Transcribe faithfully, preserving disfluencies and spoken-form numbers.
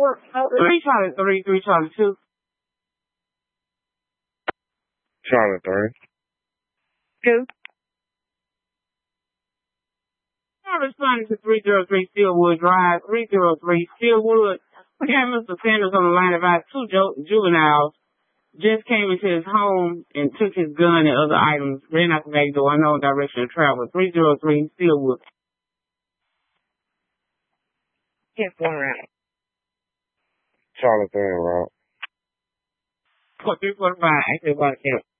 Three Charlie three, three Charlie two. Charlie three. Two. Responding to three zero three Steelwood Drive, three zero three Steelwood. We have Mister Sanders on the line about two ju- juveniles just came into his home and took his gun and other items, ran out the back door, unknown direction of travel. three zero three Steelwood. Can't one round. Charlie three route. three forty-five, active body count.